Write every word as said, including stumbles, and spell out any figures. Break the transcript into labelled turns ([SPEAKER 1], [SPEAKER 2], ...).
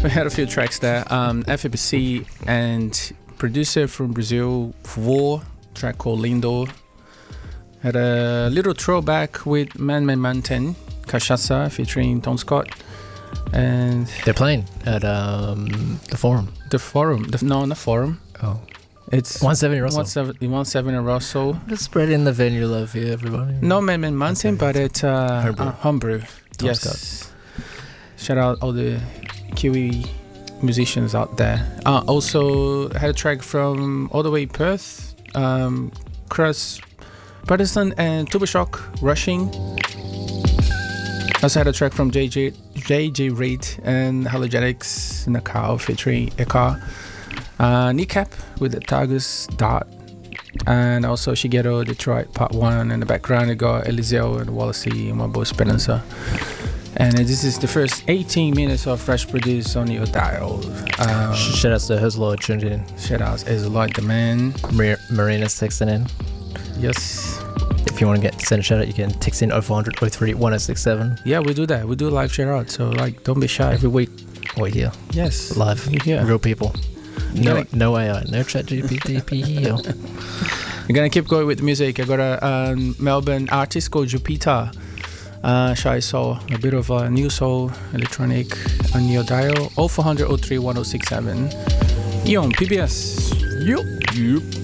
[SPEAKER 1] we had a few tracks there. Um, F A B C and producer from Brazil, Vou, track called Lindo. Had a little throwback with Man Man Mountain, Cachaça, featuring Tom Scott. And
[SPEAKER 2] they're playing at um, the Forum.
[SPEAKER 1] The Forum. The, no, not the Forum.
[SPEAKER 2] Oh.
[SPEAKER 1] It's
[SPEAKER 2] one seventy Russell.
[SPEAKER 1] one seventy Russell.
[SPEAKER 2] Just spreading the venue love here, everybody.
[SPEAKER 1] No Man Man Mountain, but it's uh, Homebrew. Uh, Homebrew.
[SPEAKER 2] Tom
[SPEAKER 1] yes.
[SPEAKER 2] Scott.
[SPEAKER 1] Shout out all the Kiwi musicians out there. Uh, also had a track from all the way Perth, um, Chris Patterson and Tubashock, Rushing. Also had a track from J J J J Reid and Halogenics Nakao featuring Eka. Uh, Kneecap with the Tagus Dart. And also Shigeru Detroit Part one. In the background you got Eliseo and Wallacey and Wabo Speranza. And this is the first eighteen minutes of fresh produce on your dial. Um,
[SPEAKER 2] shout out to Herzlord tuned in.
[SPEAKER 1] Shout out to Herzlord the man.
[SPEAKER 2] Mar- Marina's texting in.
[SPEAKER 1] Yes.
[SPEAKER 2] If you want to get send a shout out, you can text in oh four hundred oh three one oh six seven.
[SPEAKER 1] Yeah, we do that. We do live shout out. So like, don't be shy.
[SPEAKER 2] Every week we're here.
[SPEAKER 1] Yes.
[SPEAKER 2] Live.
[SPEAKER 1] Here.
[SPEAKER 2] Real people. No,
[SPEAKER 1] yeah.
[SPEAKER 2] no A I. No chat G P T here.
[SPEAKER 1] We're gonna keep going with the music. I got a um, Melbourne artist called Jupiter. Uh, Shy Soul, a bit of a new soul electronic on your dial. oh four hundred oh three one oh six seven. Eon P B S.
[SPEAKER 2] Yup.
[SPEAKER 1] Yup.